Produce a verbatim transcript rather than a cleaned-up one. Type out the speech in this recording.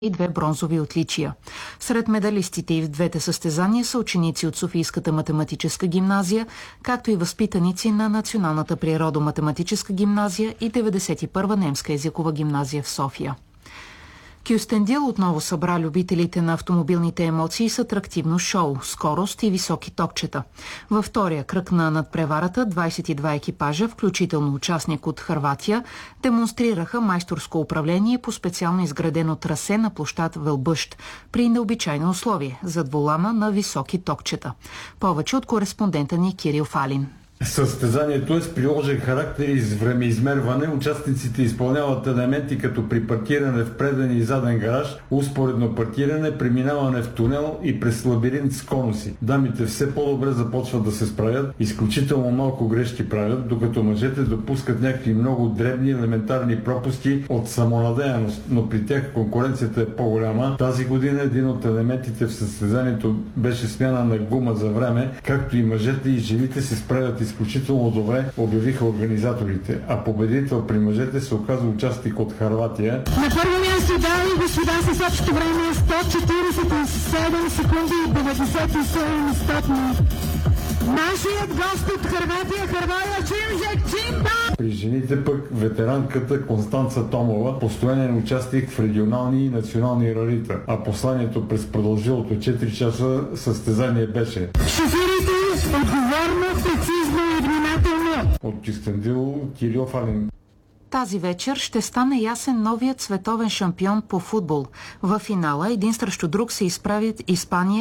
и две бронзови отличия. Сред медалистите и в двете състезания са ученици от Софийската математическа гимназия, както и възпитаници на Националната природо-математическа гимназия и деветдесет и първа немска езикова гимназия в София. Кюстендил отново събра любителите на автомобилните емоции с атрактивно шоу, скорост и високи топчета. Във втория кръг на надпреварата двадесет и два екипажа, включително участник от Хърватия, демонстрираха майсторско управление по специално изградено трасе на площад Вълбъщ при необичайно условие – зад волана на високи топчета. Повече от кореспондента ни Кирил Фалин. Състезанието е с приложен характер и с времеизмерване. Участниците изпълняват елементи като при паркиране в преден и заден гараж, успоредно паркиране, преминаване в тунел и през лабиринт с конуси. Дамите все по-добре започват да се справят, изключително малко грешки правят, докато мъжете допускат някакви много дребни елементарни пропуски от самонадеяност, но при тях конкуренцията е по-голяма. Тази година един от елементите в състезанието беше смяна на гума за време, както и мъжете и жените се справят изключително добре, обявиха организаторите, а победител при мъжете се оказа участник от Хърватия. На първо място, дами и господа, с общото време сто четиридесет и седем секунди и деветдесет и седем стотни. Нашият гост от Хърватия, Хърватия Чимжек Чимба! При жените пък ветеранката Констанца Томова, постоянен участник в регионални и национални ралита, а посланието през продължилото четири часа състезание беше: шофирайте отговорно, прецизно и внимателно! От Кюстендил, Кирил Фалин. Тази вечер ще стане ясен новият световен шампион по футбол. Във финала един срещу друг се изправят Испания